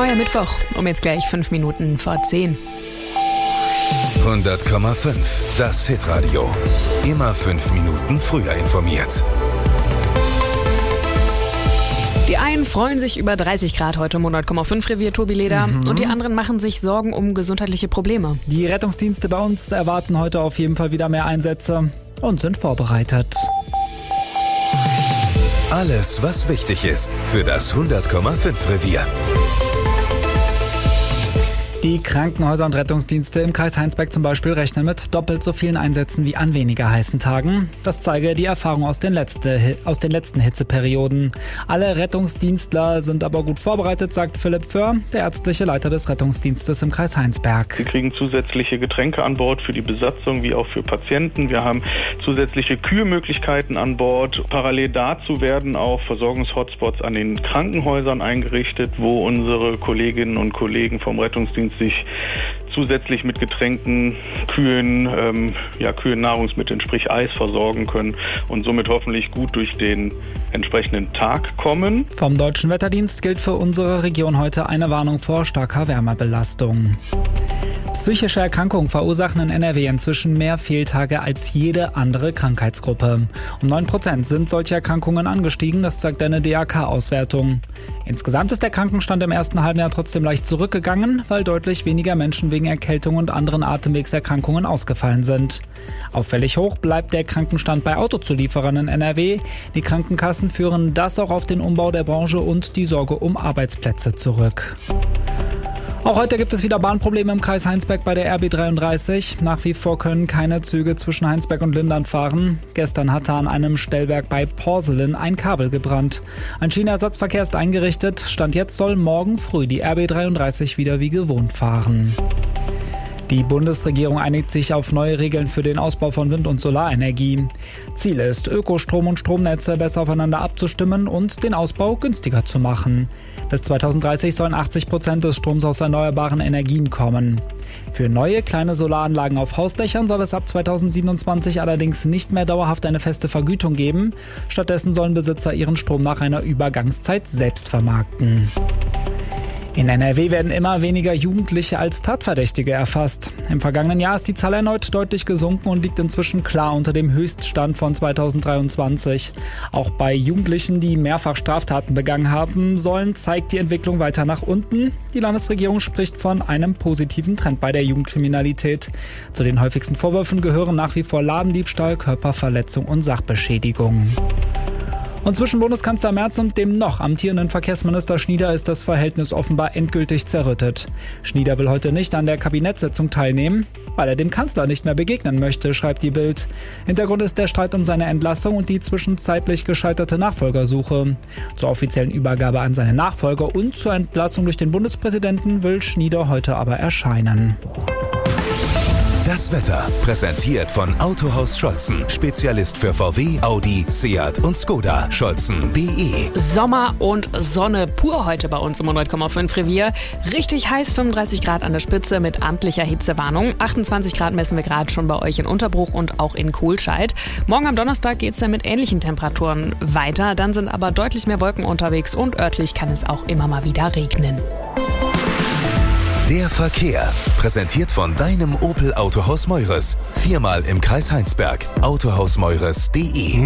Neuer Mittwoch, um jetzt gleich 5 Minuten vor 10. 100,5. Das Hitradio. Immer 5 Minuten früher informiert. Die einen freuen sich über 30 Grad heute im 100,5 Revier Tobi Leder und die anderen machen sich Sorgen um gesundheitliche Probleme. Die Rettungsdienste bei uns erwarten heute auf jeden Fall wieder mehr Einsätze und sind vorbereitet. Alles, was wichtig ist für das 100,5 Revier. Die Krankenhäuser und Rettungsdienste im Kreis Heinsberg zum Beispiel rechnen mit doppelt so vielen Einsätzen wie an weniger heißen Tagen. Das zeige die Erfahrung aus den letzten Hitzeperioden. Alle Rettungsdienstler sind aber gut vorbereitet, sagt Philipp Föhr, der ärztliche Leiter des Rettungsdienstes im Kreis Heinsberg. Wir kriegen zusätzliche Getränke an Bord für die Besatzung wie auch für Patienten. Wir haben zusätzliche Kühlmöglichkeiten an Bord. Parallel dazu werden auch Versorgungshotspots an den Krankenhäusern eingerichtet, wo unsere Kolleginnen und Kollegen vom Rettungsdienst sich zusätzlich mit Getränken, kühlen Nahrungsmitteln, sprich Eis, versorgen können und somit hoffentlich gut durch den entsprechenden Tag kommen. Vom Deutschen Wetterdienst gilt für unsere Region heute eine Warnung vor starker Wärmebelastung. Psychische Erkrankungen verursachen in NRW inzwischen mehr Fehltage als jede andere Krankheitsgruppe. Um 9% sind solche Erkrankungen angestiegen, das zeigt eine DAK-Auswertung. Insgesamt ist der Krankenstand im ersten Halbjahr trotzdem leicht zurückgegangen, weil deutlich weniger Menschen wegen Erkältung und anderen Atemwegserkrankungen ausgefallen sind. Auffällig hoch bleibt der Krankenstand bei Autozulieferern in NRW. Die Krankenkassen führen das auch auf den Umbau der Branche und die Sorge um Arbeitsplätze zurück. Auch heute gibt es wieder Bahnprobleme im Kreis Heinsberg bei der RB 33. Nach wie vor können keine Züge zwischen Heinsberg und Lindern fahren. Gestern hatte an einem Stellwerk bei Porselin ein Kabel gebrannt. Ein Schienenersatzverkehr ist eingerichtet. Stand jetzt soll morgen früh die RB 33 wieder wie gewohnt fahren. Die Bundesregierung einigt sich auf neue Regeln für den Ausbau von Wind- und Solarenergie. Ziel ist, Ökostrom und Stromnetze besser aufeinander abzustimmen und den Ausbau günstiger zu machen. Bis 2030 sollen 80% des Stroms aus erneuerbaren Energien kommen. Für neue kleine Solaranlagen auf Hausdächern soll es ab 2027 allerdings nicht mehr dauerhaft eine feste Vergütung geben. Stattdessen sollen Besitzer ihren Strom nach einer Übergangszeit selbst vermarkten. In NRW werden immer weniger Jugendliche als Tatverdächtige erfasst. Im vergangenen Jahr ist die Zahl erneut deutlich gesunken und liegt inzwischen klar unter dem Höchststand von 2023. Auch bei Jugendlichen, die mehrfach Straftaten begangen haben sollen, zeigt die Entwicklung weiter nach unten. Die Landesregierung spricht von einem positiven Trend bei der Jugendkriminalität. Zu den häufigsten Vorwürfen gehören nach wie vor Ladendiebstahl, Körperverletzung und Sachbeschädigung. Und zwischen Bundeskanzler Merz und dem noch amtierenden Verkehrsminister Schnieder ist das Verhältnis offenbar endgültig zerrüttet. Schnieder will heute nicht an der Kabinettssitzung teilnehmen, weil er dem Kanzler nicht mehr begegnen möchte, schreibt die Bild. Hintergrund ist der Streit um seine Entlassung und die zwischenzeitlich gescheiterte Nachfolgersuche. Zur offiziellen Übergabe an seine Nachfolger und zur Entlassung durch den Bundespräsidenten will Schnieder heute aber erscheinen. Das Wetter präsentiert von Autohaus Scholzen. Spezialist für VW, Audi, Seat und Skoda. Scholzen.de. Sommer und Sonne pur heute bei uns im 100,5 Revier. Richtig heiß, 35 Grad an der Spitze mit amtlicher Hitzewarnung. 28 Grad messen wir gerade schon bei euch in Unterbruch und auch in Kohlscheid. Morgen am Donnerstag geht es dann mit ähnlichen Temperaturen weiter. Dann sind aber deutlich mehr Wolken unterwegs und örtlich kann es auch immer mal wieder regnen. Der Verkehr, präsentiert von deinem Opel Autohaus Meures. 4-mal im Kreis Heinsberg. Autohausmeures.de